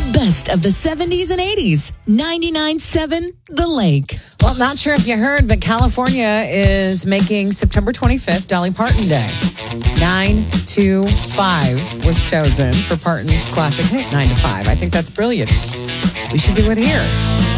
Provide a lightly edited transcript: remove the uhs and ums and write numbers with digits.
best of the 70s and 80s. 99.7 The Lake. Well, not sure if you heard, but California is making September 25th Dolly Parton Day. 925 was chosen for Parton's classic hit, 9 to 5. I think that's brilliant. We should do it here.